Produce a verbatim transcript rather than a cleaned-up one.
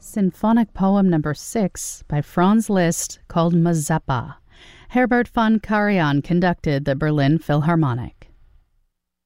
Symphonic Poem Number six by Franz Liszt called Mazeppa. Herbert von Karajan conducted the Berlin Philharmonic.